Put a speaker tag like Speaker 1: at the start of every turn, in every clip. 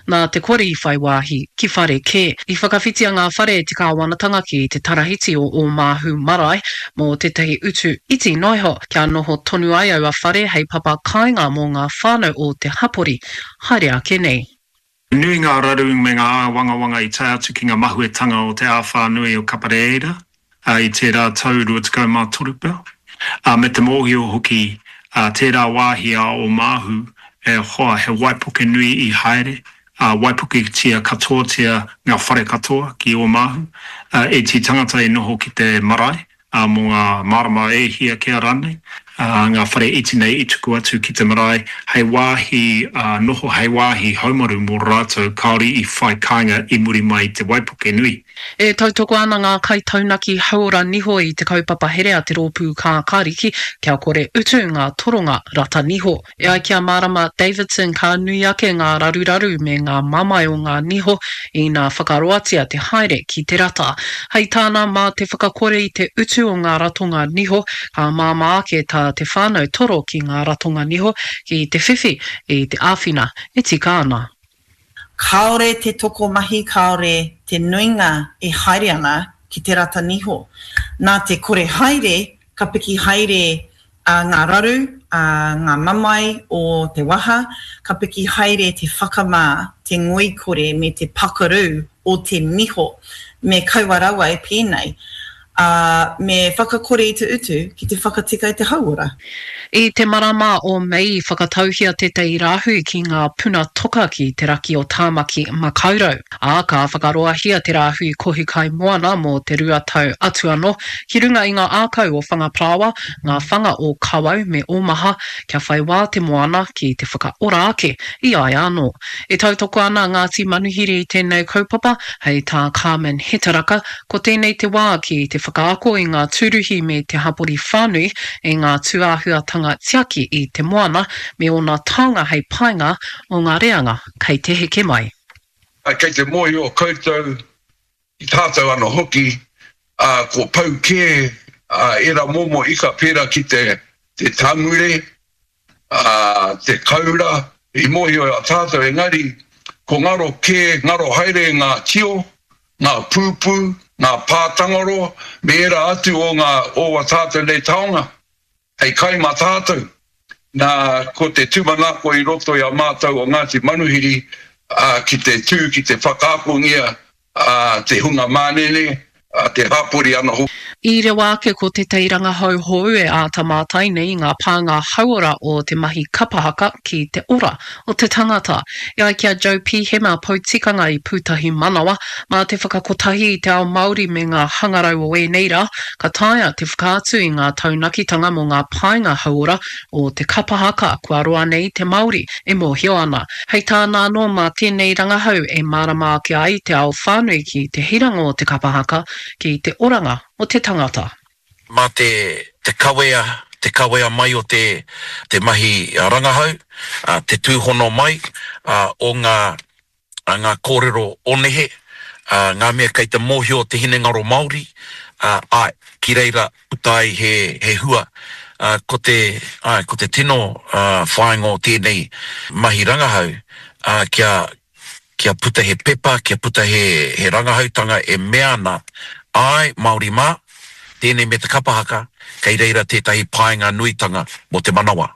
Speaker 1: nā te kore I whai wāhi ki whare kē. I whakawhitia ngā whare te kāwanatanga ki te tarahiti o Māhu Marae mō tētahi utu iti noiho kia noho tonu ai au a whare hei papa kāinga mō ngā whānau o te hapori. Haere ake nei.
Speaker 2: Nui ngā raru me ngā wanga I tai atu ki ngā mahuetanga o te āwhānui o Kapareira I tērā tau 2023. Me te mōhio hoki tērā wāhia o Māhu e hoa he waipuke nui I haere. Waipuke tia katoa tia ngā whare katoa ki o Māhu. E ti tangata e noho ki te marae mō ngā marama e hia kia rane. Ngā whare iti nei I tuku atu ki te marae. Hei wāhi, noho hei wāhi haumaru mō rātou kaori I whai kāinga I muri mai te waipuke nui.
Speaker 1: E tautoko ana ngā kaitaunaki haura niho I te kaupapa here a te rōpū kā kāriki kia kore utu ngā toronga rata niho. E ai kia marama Davidson ka nui ake ngā raruraru me ngā mamai o ngā niho I ngā whakaroatia te haere ki te rata. Hei tāna mā te whakakore I te utu o ngā ratonga niho ka māma ake tā te whānau toro ki ngā ratonga niho ki te whiwhi I te āwhina e tika ana.
Speaker 3: Kaore te toko mahi, kaore te nuinga e haere ana ki te rata niho. Nā te kore haere, ka piki haere ngā raru, ngā mamai o te waha, ka piki haere te whakamā, te ngoi kore me te pakaru o te miho, me kauarawa e pēnei. Me whakakore I te utu ki te whakatika I te hauora.
Speaker 1: I te marama o mei whakatauhia tētai rāhui ki ngā puna toka ki te raki o Tāmaki Makaurau. Ka whakaroahia te rāhui kohi kai moana mō te rua tau atu anō, ki runga I ngā ākau o whangaprawa, ngā whanga o Kawau me Omaha, kia whai wā te moana ki te whakaora ake I ai anō. E tautoko ana Ngāti Manuhiri I tēnei kaupapa, hei tā Carmen Hetaraka, ko tēnei te wā ki te whakaako I ngā tūruhi me te hapori whānui, e ngā tuāhuatanga tiaki I te moana me o ngā taonga hei painga o ngā reanga kei te heke mai.
Speaker 4: Kei te mohi o koutou I tātou ana hoki, ko pau kē, era momo ika pera ki te tangure, te kaura, I mohi o tātou engari, ko ngaro kē, ngaro haere ngā tio, ngā pūpū, ngā pātangaro, me era atu o ngā owa tātou nei taonga. Hei kai mā tātou, nā ko te tūmanako I roto I a mātou o Ngāti Manuhiri, ki te tū, ki te whakaakongia, te hunga mānene, te hapori ana ho.
Speaker 1: I rewa ake ko te teiranga hauhou e a tamātai nei ngā pānga hauora o te mahi kapahaka ki te ora o te tangata. E ai kia Joe Pihema pautikanga I Pūtahi Manawa, mā te whakakotahi I te ao Māori me ngā hangarau o e neira, ka taia te whakaatu I ngā taunakitanga mo ngā pāinga hauora o te kapahaka kua roa nei te Māori e mōhio ana. Hei tāna anō mā tēnei rangahau e marama ake ai te ao whānui ki te hiranga o te kapahaka ki te oranga o te tangata.
Speaker 5: Mā te kawea mai o te mahi rangahau, te tūhono mai o ngā kōrero onehe, ngā mea kei te mōhio o te hinengaro Māori, ki reira utai he hua, ko te tino whaingo tēnei mahi rangahau, kia puta he pepa, kia puta he rangahautanga e mea ana, ai Māori mā, tēnei me te kapahaka, kei reira tētahi painga nuitanga mo te manawa.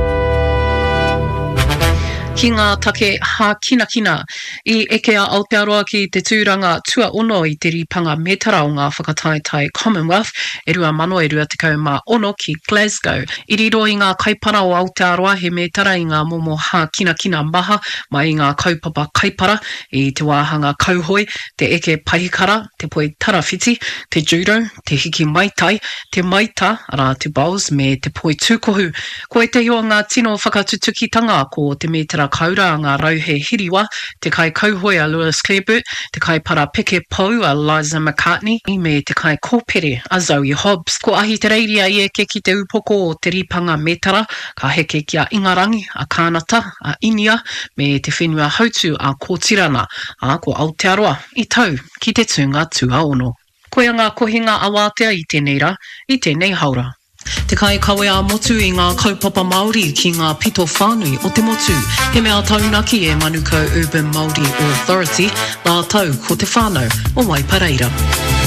Speaker 1: Ki ngā take hākinakina I eke a Aotearoa ki te tūranga tua ono I te ripanga metara o ngā whakataetai Commonwealth e rua mano e rua tekau mā ono ki Glasgow. I riro I ngā kaipara o Aotearoa he metara I ngā momo hākinakina maha mai I ngā kaupapa kaipara I te wāhanga kauhoi, te eke pahikara, te poi tarawhiti, te judo, te hiki maitai, te maita, ara te bowls me te poi tūkohu. Ko e te hio ngā tino whakatutukitanga ko te metara kaura a ngā rauhe hiriwa, te kai kauhoi a Lewis Clareburt, te kai para peke pou a Liza McCartney, me te kai kōpere a Zoe Hobbs. Ko ahi te reiria I eke ki te upoko o te ripanga metara, ka heke ki a Ingarangi, a Kānata, a Inia, me te whenua hautu a Kōtirana, a ko Aotearoa, I tau ki te tūnga tua ono. Koia ngā kohinga awātea I tēnei rā, I tēnei haura. Te kai kawe a motu I ngā kaupapa Māori ki ngā pito whānui o te motu. He mea taunaki e Manukau Urban Māori Authority, nā tau ko te whānau o Waipareira.